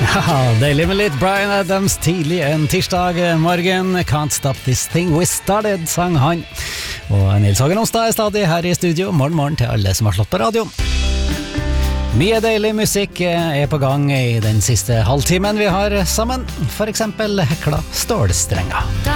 Ja, deilig med litt Bryan Adams tidlig en tirsdag morgen. Can't stop this thing we started, sang han. Og Nils Hagen Onsdag er stadig her i studio. Morgen til alle som har slått på radioen. Mye deilig musikk er på gang i den siste halvtimen vi har sammen. For eksempel Hekla stålstrenger.